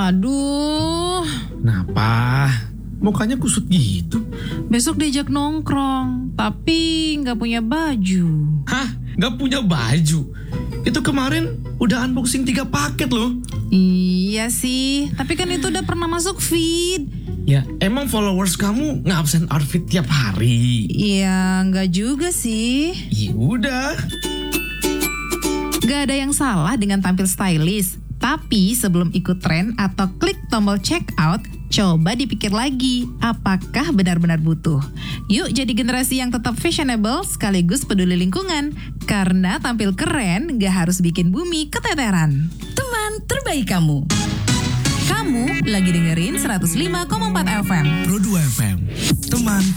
Aduh, Kenapa? Mukanya kusut gitu. besok diajak nongkrong, tapi nggak punya baju. Hah? Gak punya baju? Itu kemarin udah unboxing 3 paket loh. Iya sih, tapi kan itu udah pernah masuk feed. Ya emang followers kamu ngabsen outfit tiap hari? Iya, nggak juga sih. Ya udah. Gak ada yang salah dengan tampil stylish. Tapi sebelum ikut tren atau klik tombol check out, coba dipikir lagi, apakah benar-benar butuh? Yuk jadi generasi yang tetap fashionable sekaligus peduli lingkungan. Karena tampil keren gak harus bikin bumi keteteran. Teman terbaik kamu. Kamu lagi dengerin 105,4 FM. Pro 2 FM. Teman